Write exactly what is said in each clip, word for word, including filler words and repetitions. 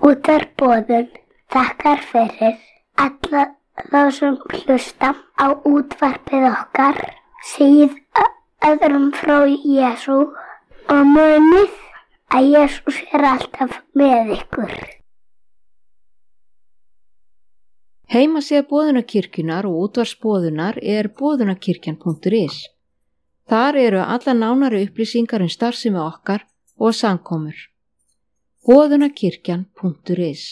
Útvarpsboðun þakkar fyrir alla þá sem hlusta á útvarpið okkar, segið öðrum frá Jesú og munið að Jesús er alltaf með ykkur. Heimasíða Boðunarkirkjunnar og útvarpsboðunar er boðunarkirkjan punktur is. Þar eru alla nánari upplýsingar um starfsemi okkar og samkomur. boðunarkirkjan punktur is.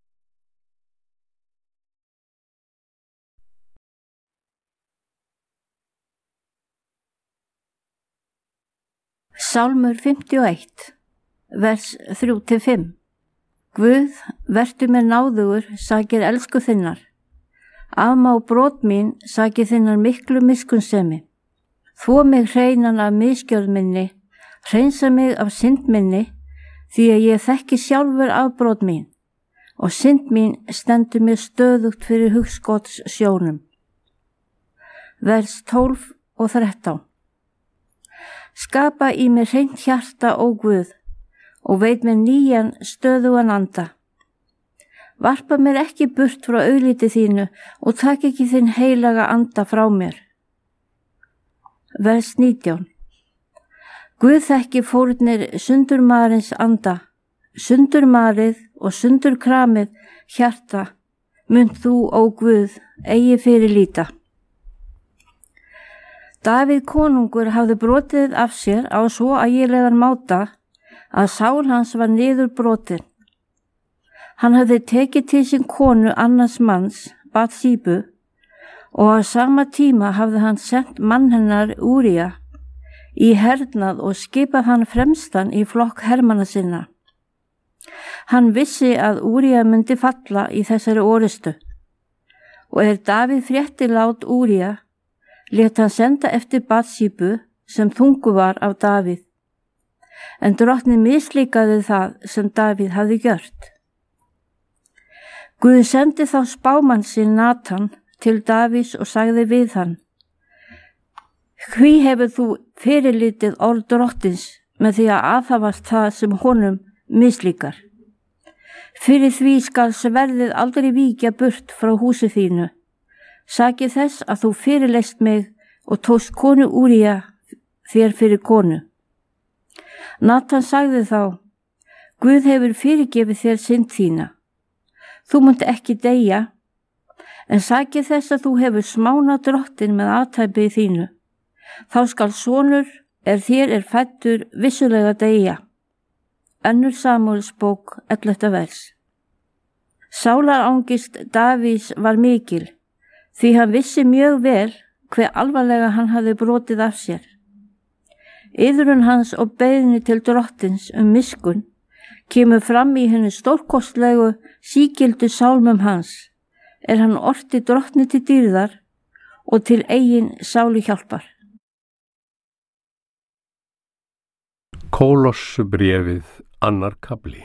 Sálmur fimmtíu og eitt, vers þrjú til fimm. Guð, vertu mér náðugur, sakir elsku þinnar. Afmá brot mín, sakir þinnar miklu miskunnsemi. Þvo mig hreinan af misgjörð minni, hreinsa mig af synd minni, því að ég þekki sjálfur afbrot mín og synd mín stendur mér stöðugt fyrir hugskots sjónum. Vers tólf og þrettán. Skapa í mér hreint hjarta, ó Guð, og veit mér nýjan stöðugan anda. Varpa mér ekki burt frá augliti þínu og tak ekki þinn heilaga anda frá mér. Vers nítján. Guð þekki fórnir sundurmarins anda, sundurmarið og sundurkramið hjarta, munt þú, ó Guð, eigi fyrir líta. Davíð konungur hafði brotið af sér á svo ægilegan máta að sál hans var niður brotin. Hann hafði tekið til sín konu annars manns, Batsíbu, og á sama tíma hafði hann sent mann hennar Úría í hernað og skipað hann fremstan í flokk hermanna sinna. Hann vissi að Úría myndi falla í þessari orustu, og er Davíð frétti lát Úría, lét hann senda eftir Batsíbu sem þungu var af Davíð, en drottni mislíkaði það sem Davíð hafði gjört. Guð sendi þá spámann sinn Natan til Davíðs og sagði við hann: Hví hefur þú fyrirlitið orð drottins með því að aðhafast það sem honum mislíkar? Fyrir því skal sverðið aldrei víkja burt frá húsi þínu. Sakið þess að þú fyrirleist mig og tókst konu Úría þér fyrir konu. Natan sagði þá: Guð hefur fyrirgefið þér synd þína. Þú munt ekki deyja, en sakið þess að þú hefur smána drottin með athæpi þínu. Þá skal sonur er þér er fæddur vissulega deyja. Önnur Samúelsbók, ellefta vers. Sálarangist Davíðs var mikil, því hann vissi mjög vel hve alvarlega hann hafði brotið af sér. Iðrun hans og beiðni til drottins um miskunn kemur fram í henni stórkostlegu sígildu sálmum hans, er hann orti drottni til dýrðar og til eigin sálu hjálpar. Kólossobréfið, annar kafli.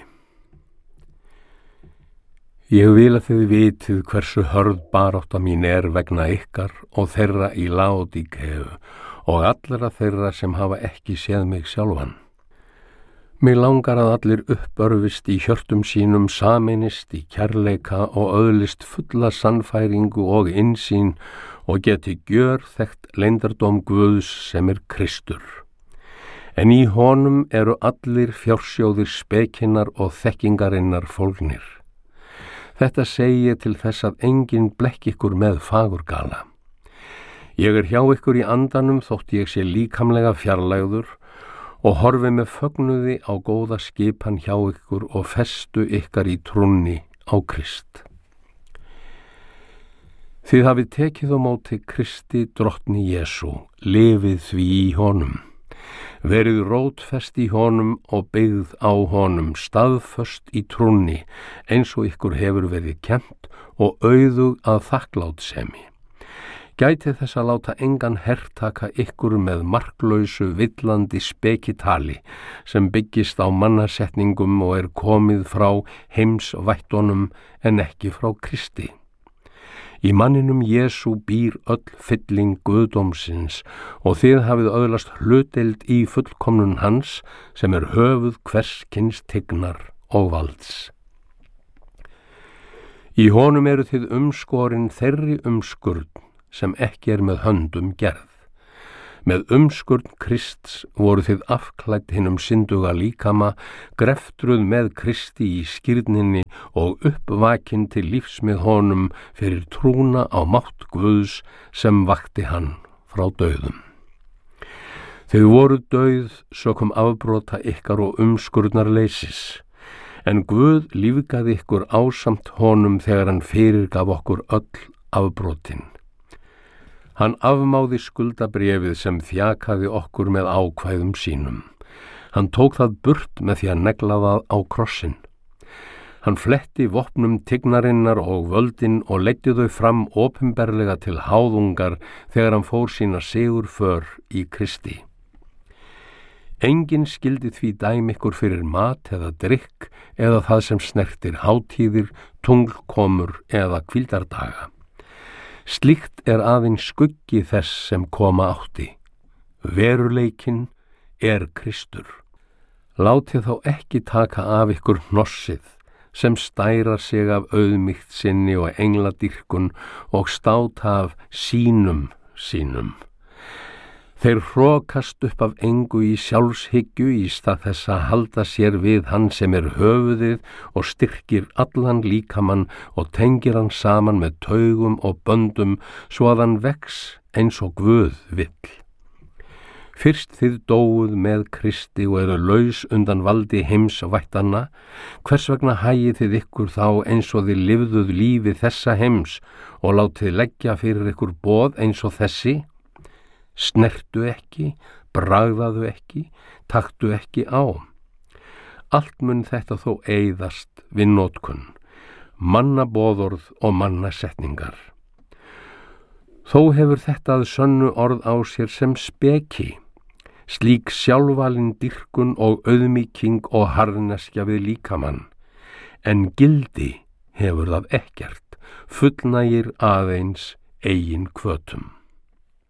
Ég vil að þið vitið hversu hörð barátta mín er vegna ykkar og þeirra í Laódíkeu og allra þeirra sem hafa ekki séð mig sjálfan. Mig langar að allir uppörfist í hjörtum sínum, sameinist í kærleika og öðlist fulla sannfæringu og innsýn og geti gjörþekkt leyndardóm Guðs sem er Kristur. En í honum eru allir fjársjóðir spekinnar og þekkingarinnar fólgnir. Þetta segi ég til þess að enginn blekki ykkur með fagurgala. Ég er hjá ykkur í andanum þótt ég sé líkamlega fjarlægður og horfi með fögnuði á góða skipan hjá ykkur og festu ykkar í trúnni á Krist. Þið hafið tekið á móti Kristi drottni Jesú, lifið því í honum. Verið rótfest í honum og byggð á honum, staðföst í trúnni, eins og ykkur hefur verið kennt og auðug að þakklátsemi. Gæti þess að láta engan hertaka ykkur með marklausu villandi spekitali sem byggist á mannasetningum og er komið frá heimsvættunum en ekki frá Kristi. Í manninum Jesú býr öll fylling guðdómsins og þið hafið öðlast hlutdeild í fullkomnun hans sem er höfuð hvers kyns tignar og valds. Í honum eru þið umskorin þeirri umskurn sem ekki er með höndum gerð. Með umskurn Krists voru þið afklædd hinum synduga líkama, greftruð með Kristi í skírninni og uppvakin til lífs með honum fyrir trúna á mátt Guðs sem vakti hann frá dauðum. Þið voru dauð sökum afbrota ykkar og umskurnarleysis, en Guð lífgaði ykkur ásamt honum þegar hann fyrirgaf okkur öll afbrotin. Hann afmáði skuldabréfið sem þjakaði okkur með ákvæðum sínum. Hann tók það burt með því að negla það á krossin. Hann fletti vopnum tignarinnar og völdin og leiddi þau fram opinberlega til háðungar þegar hann fór sína sigurför í Kristi. Enginn skildi því dæmi ykkur fyrir mat eða drykk eða það sem snertir hátíðir, tunglkomur eða hvíldardaga. Slíkt er aðeins skuggi þess sem koma átti. Veruleikinn er Kristur. Látið þá ekki taka af ykkur hnossið sem stærar sig af auðmýkt sinni og engladýrkun og státa af sínum sínum. Þeir hrokast upp af engu í sjálfshyggju í stað þess að halda sér við hann sem er höfuðið og styrkir allan líkamann og tengir hann saman með taugum og böndum svo að hann vex eins og Guð vill. Fyrst þið dóuð með Kristi og eru laus undan valdi heimsvættanna, hvers vegna hagið þið ykkur þá eins og þið lifðuð lífi þessa heims og látið leggja fyrir ykkur boð eins og þessi? Snertu ekki, bragðaðu ekki, taktu ekki á. Allt mun þetta þó eyðast við notkun, mannaboðorð og mannasetningar. Þó hefur þetta að sönnu orð á sér sem speki, slík sjálfvalin dýrkun og auðmýking og harðneskja við líkamann, en gildi hefur það ekkert, fullnægir aðeins eigin hvötum.